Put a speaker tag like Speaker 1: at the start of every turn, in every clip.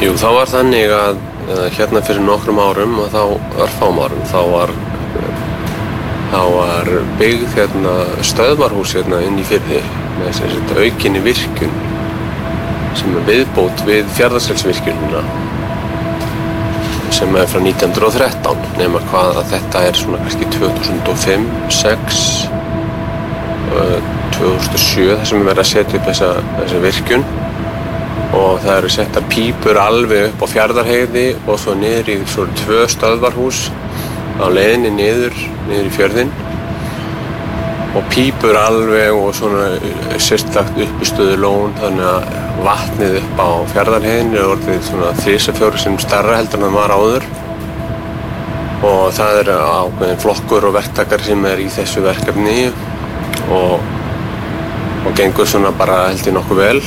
Speaker 1: Jú, það var þannig að hérna fyrir nokkrum árum og þá örfáum árum þá var byggð hérna stöðvarhús hérna inn í firði með aukinni virkjun sem viðbót við Fjarðarselsvirkjunina sem frá 1913 nema hvað að þetta svona kannski 2005, 6, 2007 þar sem verið að setja upp þessa virkjun og það eru settar pípur alveg upp á Fjarðarheiði og svo niður í svona 2 stöðvarhús á leiðinni niður í fjörðinn og pípur alveg og svona sérstakt uppistöðulón þannig að vatnið upp á Fjarðarheiðinni er orðið svona 3-4 sinnum stærra heldur en það var áður og það er ákveðin flokkur og verktakar sem er í þessu verkefni og gengur svona bara held ég nokkuð vel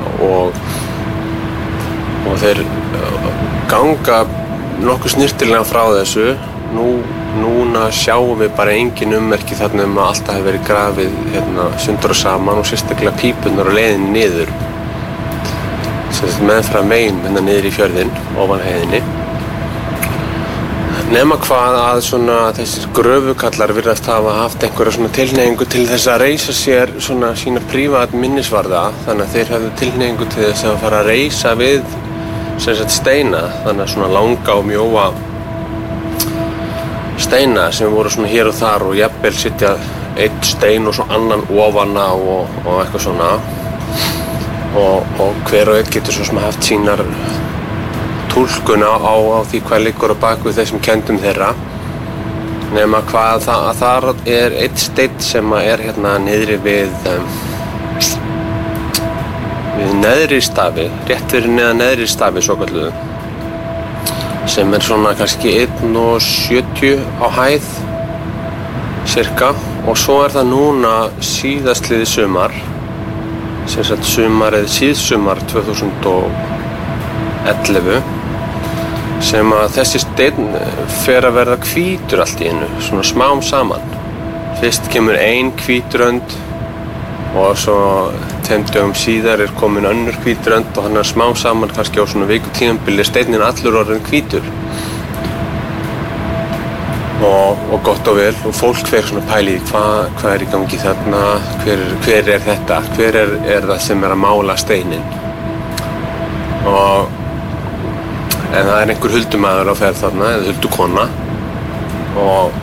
Speaker 1: og þeir ganga nokkuð snyrtilega frá þessu. Núna sjáum við bara engin ummerki þarna að alltaf hefur verið grafið hérna sundur og saman og sérstaklega pípunar á leiðinni niður. Meðfram megin hérna niður í fjörðinn, ofan heiðinni. Nema hvað að svona þessir gröfukallar virðast hafa haft einhverja svona tilhneigingu til þess að reisa sér svona sína prívat minnisvarða þannig að þeir hafðu tilhneigingu til þess að fara að reisa við steina þannig að svona langa og mjóa steina sem voru svona hér og þar og jafnvel setja einn stein og svo annan ofana og eitthvað svona og hver og einn getur svo sem haft sínar túlkun á því hvað liggur á bakvið þessum kendum þeirra nema hvað þar er einn steinn sem er hérna niðri við neðri stafi, rétt fyrir neðan neðri stafi svokölluðu sem er svona kannski 1,70 á hæð cirka og svo er það núna síðastliðið sumar sem sagt síðsumar 2011 sem að þessi steinn fer að verða hvítur allt í einu, svona smám saman. Fyrst kemur ein hvítrönd og svo 5 dögum síðar er komin önnur hvítrönd og hann er smám saman kannski á svona vikutímabili steinn allur orðinn hvítur. Og gott og vel og fólk fer svona pæli hvað er í gangi þarna, hver er þetta, hver er það sem er að mála steinin. En það er einhver huldumaður á ferð þarna, eða huldukona og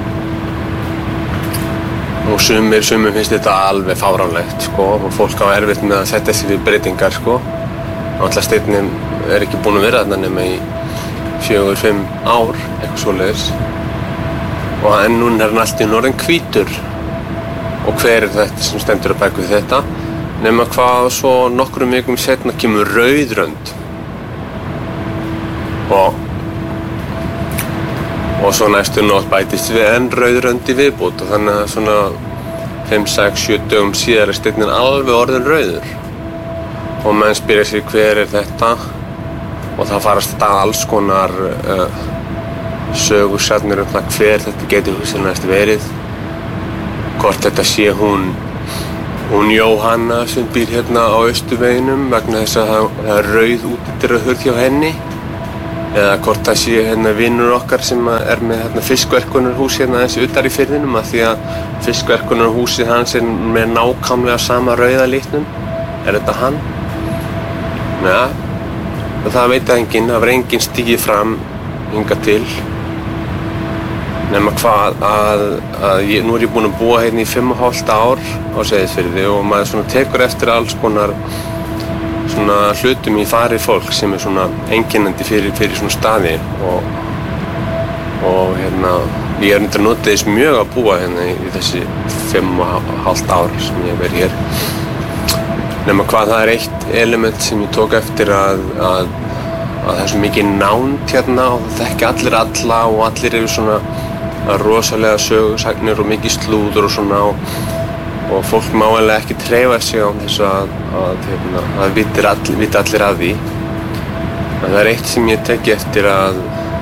Speaker 1: sumum finnst þetta alveg fáránlegt sko og fólk á erfitt með að setja sig við breytingar sko. Náttúrulega steinin er ekki búinn að vera þarna nema í 4-5 ár, eitthvað svoleiðis. Og en núna er hann allt í orðinn hvítur og hver er þetta sem stendur á bak við þetta nema hvað svo nokkrum vikum seinna kemur rauðrönd og svo næstu nótt bætist við enn rauðrönd í viðbót og þannig að svona 5-6-7 dögum síðar er steinin alveg orðinn rauður og menn spyrja sig hver er þetta og það farast þetta alls konar sögursagnir það hver þetta getur hugsanlegast verið hvort þetta sé hún Jóhanna sem býr hérna á Austurveginum vegna þess að það er rauð útidyrahurð hjá henni eða hvort það sé hérna vinur okkar sem er með hérna fiskverkunarhús hérna aðeins utar í firðinum af því að fiskverkunarhúsið hans er með nákvæmlega sama rauða litnum. Er þetta hann? Ja, það veit enginn, það var enginn stigið fram hingað til nema hvað nú er ég búinn að búa hérna í 5,5 ár á Seyðisfirði og maður svona tekur eftir alls konar svona hlutum í fari fólk sem er svona einkennandi fyrir svona staði og hérna ég er undir að nota þess mjög að búa hérna í þessi 5,5 ár sem ég hef verið hér nema hvað það er eitt element sem ég tók eftir að það er svo mikið nánd hérna og það þekki allir alla og allir eru svona rosalega sögusagnir og mikið slúður og svona og fólk má eiginlega ekki hreyfa sig á þess að vita allir af því. En það er eitt sem ég teki eftir að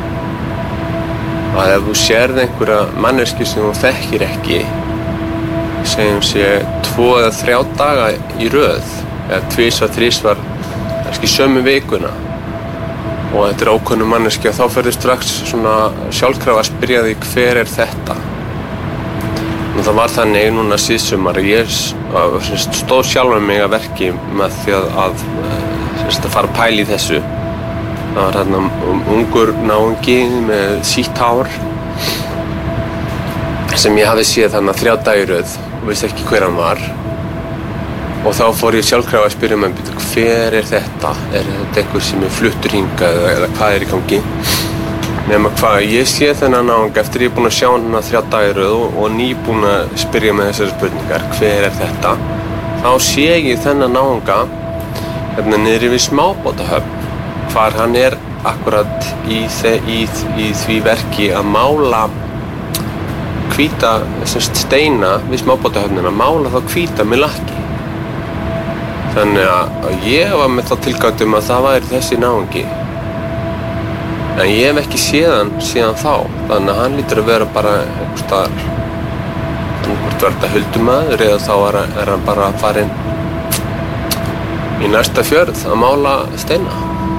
Speaker 1: ef þú sérð einhverja manneskju sem þú þekkir ekki, segjum sé 2 eða 3 daga í röð, eða 2-3 kannski sömu vikuna, og þetta ókunnug manneskja, þá ferðu strax svona sjálfkrafa að spyrja því hver þetta? Og það var þannig núna síðsumar að ég stóð sjálfur mig að verki með því að fara að pæla í þessu. Það var þarna ungur náungi með sítt hár sem ég hafði séð þarna 3 daga í röð og vissi ekki hver hann var. Og þá fór ég sjálfkrafa að spyrja mig hver þetta? Þetta einhver sem fluttur hingað eða hvað í gangi? Nema hvað, ég sé þennan náunga eftir ég búinn að sjá hann 3 daga í röð og nýbúinn að spyrja með þessari spurningar, hver þetta? Þá sé ég þennan náunga hérna niðri við smábátahöfn, hvar hann akkurat í því verki að mála hvíta steina við smábátahöfnina, mála þá hvíta með lakki. Þannig að ég var með þá tilgátt að það væri þessi náungi. En ég hef ekki séð hann síðan þá, þannig að hann lítur að vera bara einhvers staðar. Hvort var þetta huldumaður eða þá hann bara farinn í næsta fjörð að mála steina.